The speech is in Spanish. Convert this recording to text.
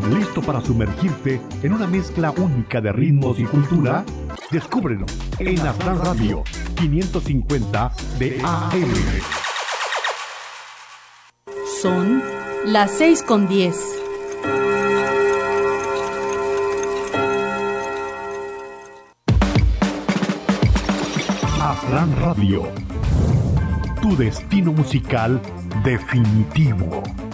¿Listo para sumergirte en una mezcla única de ritmos y cultura? Descúbrelo en Aztlán Radio 550 de AM. Son las 6:10. Aztlán Radio, tu destino musical definitivo.